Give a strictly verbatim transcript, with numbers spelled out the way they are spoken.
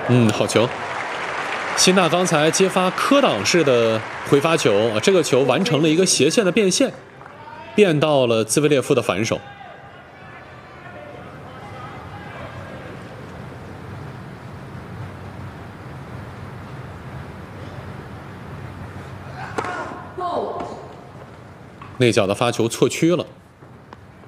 嗯，好球。辛纳刚才接发科挡式的回发球，这个球完成了一个斜线的变线，变到了兹维列夫的反手。内角的发球错区了。